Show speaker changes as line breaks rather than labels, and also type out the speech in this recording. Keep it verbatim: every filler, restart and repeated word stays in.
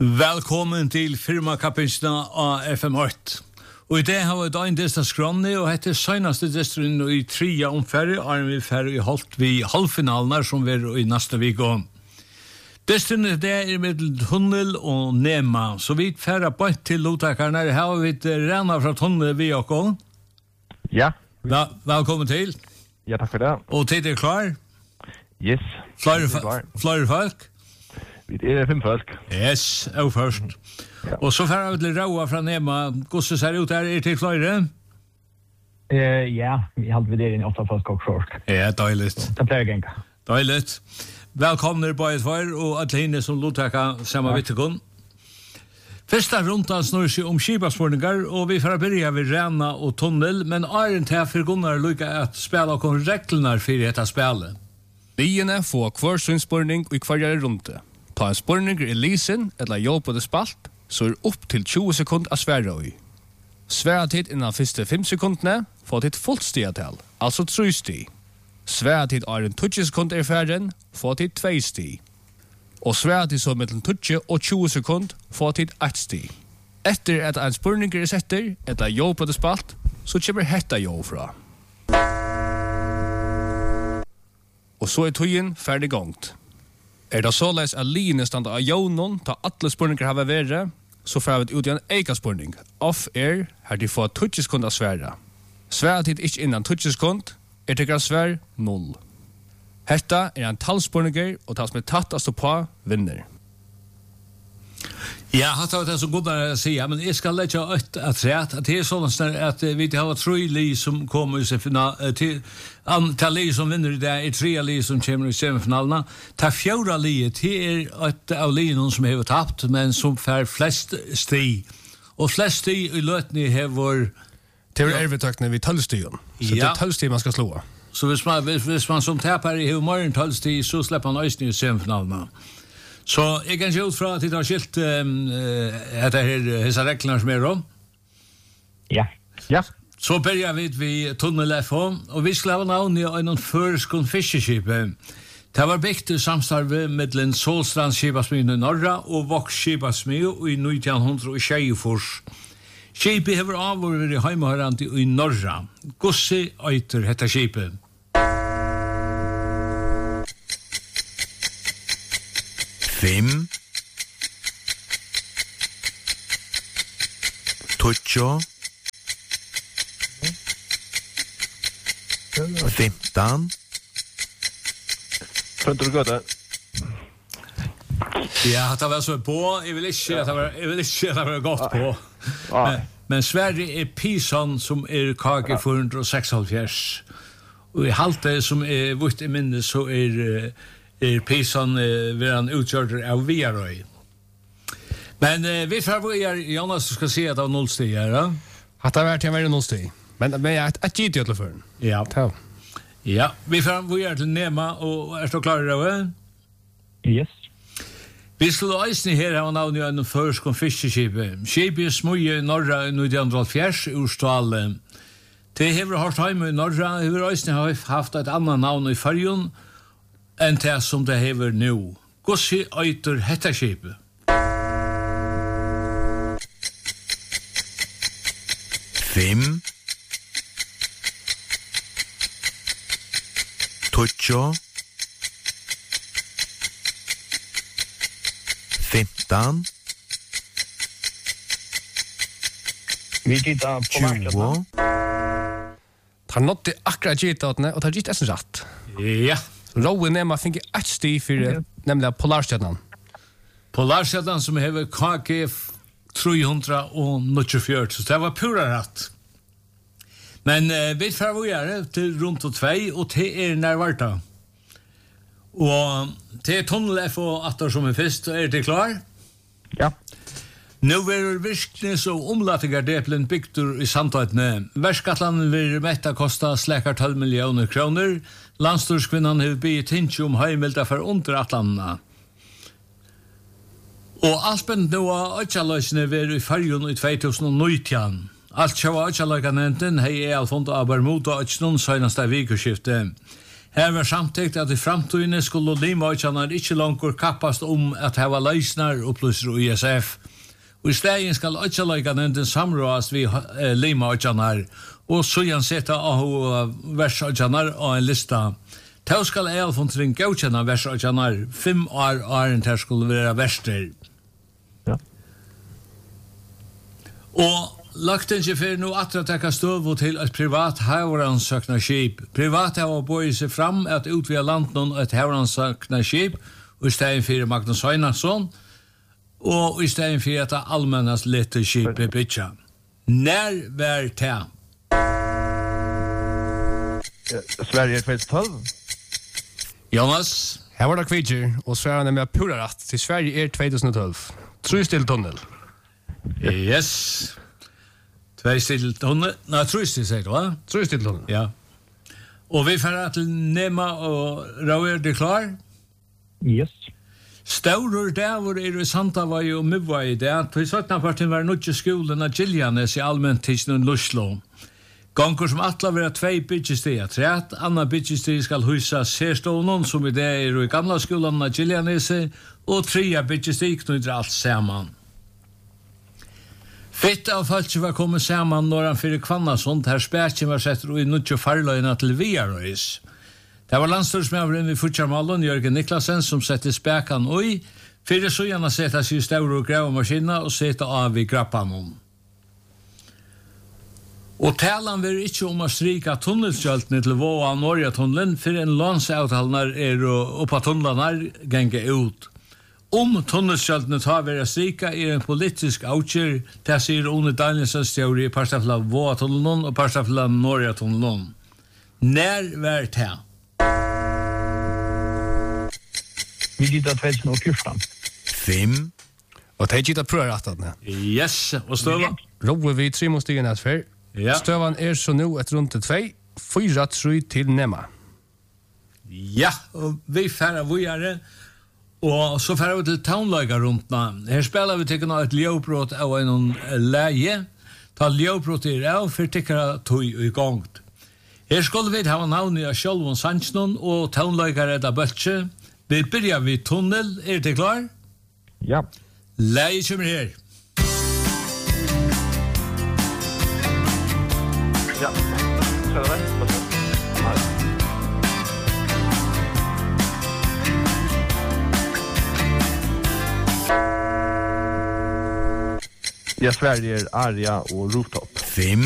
Velkommen til firmakapinsna av F M åtta. Og i dag har vi da en dista skrånne, og heter søgnaste distrin i tria omfærre, er vi færre i holdt vi halvfinalene som vi er i neste vik. Distrin i dag er med tunnel og nema, så vi færre bort til lovtakerne. Her har vi Rena fra tunnel vi også.
Ja.
Vel, velkommen til.
Ja, takk for det.
Og tid er klar?
Yes.
Flere folk?
Vi er fem folk.
Yes, og først. Ja. Og så får vi til Raua fra Nema. Hvordan ser det ut her? Er det til flere?
Uh, ja, vi har vi det i åtta folk og først.
Ja, deiligt.
Det pleier genga.
Deiligt. Velkommen på et for, og alle henne som lottaker sammen vidt kun. Første rundan snur seg om skipaspårningar, og vi får begynne ved Rena og tunnel, men Arjen til for Gunnar lykke at spela og reglene for dette spillet.
Liene får hver synsspårning og hver runde. Ta en spårning i lisen, eller jobb på det spalt, så er opp til tjue sekunder av svære i. Svære tid innan første fem sekundene får til fullt stiatel, altså tre sti. Svære tid er en tjue sekunder i færen, får til tvei sti. Og svære tid så mellom tjue og tjue sekunder får til ett sti. Etter at en spårning er setter, eller jobb på det spalt, så kommer hetta jobb fra. Og så er tøyen ferdig gongt. Er det såleis at liene standa av jaunon, ta alle spurninger har vært, så får vi ut i en eka spurning. Off-air, her de får tjue sekunder svære. Svære tid ikke innan tjue sekunder, er til grad svær null. Hetta er en talspurninger, og ta som er tatt å stå på, vinner.
Ja, hatt av det som Gunnar sier, men jeg skal lette ut at rett, at det er sånn at vi har tre li som kommer i semifinalen, til, til li som vinner i det, er tre li som kommer i semifinalene. Til fjorda li, det er et av liene som har tapt, men som får flest sti. Og flest sti i løtene har...
Det er ervetøkene vi tølvstien, så det er tølvstien man skal slå.
Så hvis man, hvis, hvis man som tapper i morgen tølvsti, så slipper man øyne i semifinalene. Så jeg kan se ut fra at det har skilt um, uh, etter her, disse reglene som er om.
Ja.
Ja.
Så begynner vi ved tunnel F H, og vi skal ha navn i en førskund fiskeskip. Det var bygd samstarve mellom Solstrand skipasmyen i Norra og Voks skipasmyen i nitton tjuefors. Skipet har avvært i heimehørende i Norra. Gossi øyter heter skipet.
Fem, Tutjo, femtan,
Fronter du gøte?
Ja, det var så på. Jeg vil ikke at det var, jeg vil ikke at det var godt på. Men, men Sverige er Pison som er kake fire hundre seksoghalvfjerds. Og i halte som er vitt i minne så er... er Pison eh, ved en utkjørter av Viarøy. Men eh, vi får er Jonas skal si at det var nullstig her, ja?
At det har vært til å være nullstig. Men det er et gitt gjøtelig for den.
Ja.
Ja.
Ja, vi får er til Nema, og er du klar i det?
Yes.
Vi skulle eisne her ha navn i en førskund fiskeskipet. Skipet er smøye i Norra i nitton tjuefors ur Ståle. Det har hørt hjemme i Norra, har eisne haft et annet navn i Fyrjon, enn det som det hever nå. Gossi øyter hetta skipet.
fem, Tutjo, femtan,
Vi gittar på markedet.
tjugo,
Tar nådde akkurat gittåtene, og tar gitt essen rett.
Ja.
Rowe Nema finner ett sti for nemlig Polarstjärnan.
Polarstjärnan som hever K G tre hundre nittiofyra, så det var pura rett. Men eh, vi får gjøre til rundt og tvei, og det er nærvarta. Og det er tunnel F og atter som er først, er det klar?
Ja.
Nå er virknes og omlattinger deplen bygdur i samtøytene. Verskatlan vil metta kosta slekar tolv millioner kroner. Landstyrskvinnan har bytt hinti om heimilda for under atlandene. Og alspent nå av Øtjaløysene var i Fyrjon i två tusen nitton. Alt sjå Øtjaløykanenten hei er alfond av Bermuda Øtjnån søgnast av vikeskiftet. Her var samtidigt at i framtiden skulle Limøyjanar ikke langer kappast om at hava leisnar opplyser og I S F. Og i stedet skal Øyjaløyganemnden samråast vi eh, Limøyjanar og søyan setta av versøyjanar og en lista. Tau skal Eilfontring gaukjana versøyjanar fem år åren til skulle være verster.
Ja.
Og lagt ikke for nå at det tekka støv til et privat havransøkna skip. Privat har bøyet seg fram at utvida landen et havransøkna skip, og i stedet for Magnus Heinarsson, og i stedet for at allmennas lette skip er bytja. Når var det?
Sverige tjugo tolv.
Jonas?
Her var det kvidjer, og Sverige er med pura rett til Sverige er tjugo tolv. Trustil tunnel.
Yes. Tvei stil tunnel. Nei, trustil sier du, va?
Trustil tunnel.
Ja. Og vi får til Nema og Rauer, det klar?
Yes.
Staurur dævur er i Santavai og Mivai der, til søttna partin var nutje skolen av Giljanes i allmenntidsnun Luslo. Gongur som atla vera tvei byggjestiga træt, anna byggjestiga skal husa sérstånun som i det er i gamla skolan av Giljanes, og tria byggjestiga knyter alt saman. Fitt av falsk var kommet saman når han fyrir Kvannasund, her spætjen var sett i nutje farløyna til Viarøys. Det var landstorsmævren ved Futjarmalen, Jørgen Niklasen, som sette spækan oi, fyrir sujana setta seg i staur og gravemaskina og setta av i grappanon. Og talan vil ikke om å strika tunnelskjøltene til Våa og Norja-tunnelen, for en landsavtalnar er oppa tunnelanar genge ut. Om tunnelskjøltene tar vera strika er en politisk avkjør, det sier One Danielsens teori i parstafla Våa-tunnelen og parstafla Norja-tunnelen. Når var det?
Vi gitt av tjugo fjorton.
Fem.
Og det er ikke det prøver rettene.
Yes, og støva?
Rover vi tre mot stigen et før.
Ja.
Støvan er så nå et rundt til tvei, fyra tru til Nema.
Ja, og vi færa vujare, og så færa vi til taunlaga rundna. Her spelar vi tykker nå et ljøbrot av en leie. Ta ljøbrot er av, for tykker tog i gongt. Her skulle vi ha navnet av Sjølvon Sandsnon og taunlaga Redda Bøltje. Vi byrjar vid tunnel, er det klar?
Ja.
Leie kommer her.
Ja. Så er det. Ja, Sverige er Arja og Rooftop.
Fem.